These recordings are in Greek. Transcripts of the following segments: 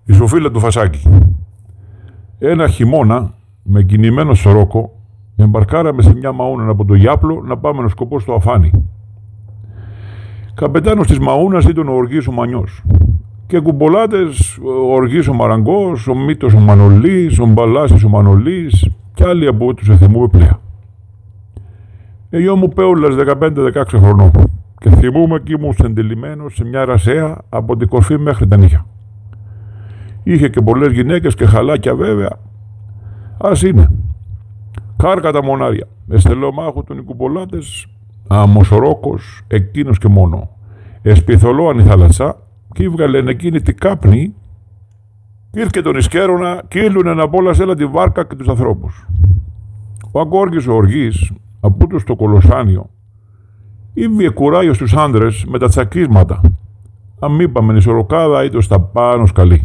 Η Σοφίλα του Φασάκη. Ένα χειμώνα, με κινημένο σωρόκο, εμπαρκάραμε σε μια μαούνα από το Γιάπλο να πάμε να σκοπό στο Αφάνι. Καπετάνος της μαούνας ήταν ο Οργής ο Μανιός. Και κουμπολάτες, ο Οργής ο Μαραγκός, ο Μήτος ο Μανολής, ο Μπαλάσης ο Μανολής και άλλοι από τους εθεμού πλέα. Εγώ μου πέουλας 15-16 χρονών και θυμούμαι κι ήμουν σεντελημένος σε μια ρασέα από την κορφή μέχρι τα νύχια. Είχε και πολλές γυναίκες και χαλάκια βέβαια. Ας είναι. Κάρκα τα μονάρια. Εστελομάχου των οικουπολάτες, αμοσορόκος, εκείνος και μόνο. Εσπιθολόαν η θάλασσα κι έβγαλεν εκείνη την κάπνη κι ήρθε τον Ισκέρονα κι ήλουνε να πόλασέλα τη βάρκα και τους ανθρώπους. Ο Αγκόργης ο Οργής, από του στο Κολοσάνιο, ήβγε κουράγιο στους άντρες με τα τσακίσματα. Αν είπαμε η σωροκάδα ήταν στα πάνω σκαλί.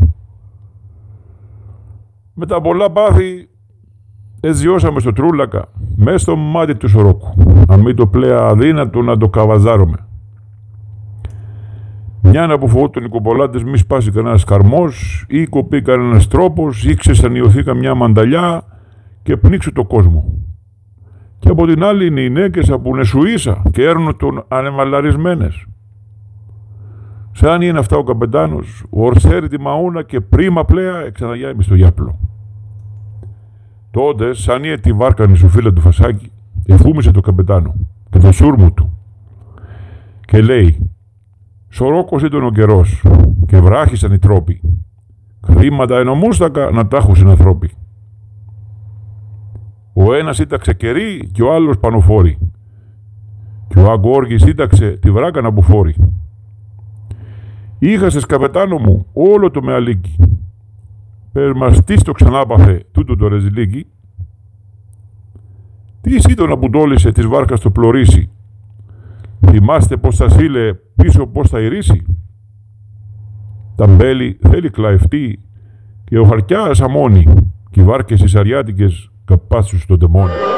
Με τα πολλά πάθη εζιώσαμε στο Τρούλακα, μέσα στο μάτι του σωρόκου. Αν μην το πλέα αδύνατο να το καβαζάρουμε. Μια να που φοβόταν οι κοπολάτες μη σπάσει κανένας καρμός ή κοπεί κανένας τρόπος ή ξεσανιωθεί καμιά μανταλιά και πνίξου το κόσμο. Και από την άλλη είναι οι νέκες από νεσουίσα και έρνουν τον ανεμαλαρισμένες. Σαν είναι αυτά ο καπετάνος, ο ορσέρει τη μαούνα και πρίμα πλέα εξαναγιάει στο Γιάπλο. Τότε, σαν είναι τη βάρκανη σου φίλα του Φασάκη, εφούμισε το καπετάνο και το σούρμου του και λέει: «Σωρόκος ήταν ο καιρός και βράχησαν οι τρόποι. Χρήματα ενομούστακα να τάχουσιν ανθρώποι. Ο ένας ήταξε κερί και ο άλλος πανοφόρη και ο Αγκόργης ήταξε τη βράκα να μπουφόρει. Είχασες καπετάνο μου όλο το μεαλίκι. Πες μας τι στο ξανάπαθε τούτο το ρεζιλίκι. Τι ήταν να πουτόλησε της βάρκας το πλωρίσι. Θυμάστε πως σας ήλε πίσω πως θα ηρίσει. Τα μπέλη θέλει κλαευτεί και ο χαρτιάς αμώνει και οι βάρκες οι σαριάτικες καπάσους στο τεμόνι».